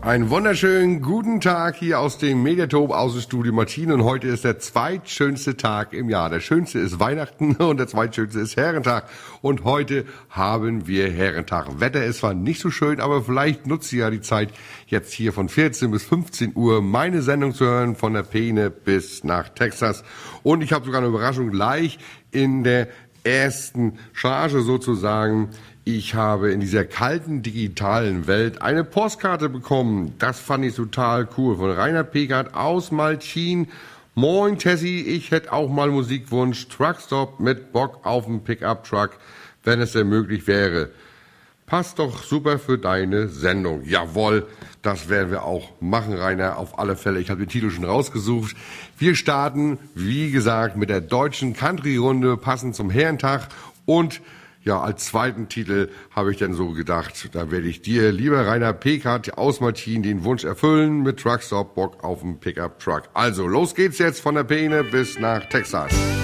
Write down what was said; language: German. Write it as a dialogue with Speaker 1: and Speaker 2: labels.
Speaker 1: Einen wunderschönen guten Tag hier aus dem Mediatop Außenstudio Martin und heute ist der zweitschönste Tag im Jahr. Der schönste ist Weihnachten und der zweitschönste ist Herrentag und heute haben wir Herrentag. Wetter ist zwar nicht so schön, aber vielleicht nutzt ihr ja die Zeit jetzt hier von 14 bis 15 Uhr meine Sendung zu hören, von der Peene bis nach Texas. Und ich habe sogar eine Überraschung gleich in der ersten Charge sozusagen. Ich habe in dieser kalten digitalen Welt eine Postkarte bekommen. Das fand ich total cool. Von Rainer Pekart aus Malchin. Moin Tessie, ich hätte auch mal Musikwunsch. Truckstop mit Bock auf einen Pickup-Truck, wenn es denn möglich wäre. Passt doch super für deine Sendung. Jawohl, das werden wir auch machen, Rainer. Auf alle Fälle, ich habe den Titel schon rausgesucht. Wir starten, wie gesagt, mit der deutschen Country-Runde, passend zum Herrentag. Und ja, als zweiten Titel habe ich dann so gedacht, da werde ich dir, lieber Rainer Pekart aus Martin, den Wunsch erfüllen mit Truckstop, Bock auf einen Pickup-Truck. Also, los geht's jetzt von der Peene bis nach Texas.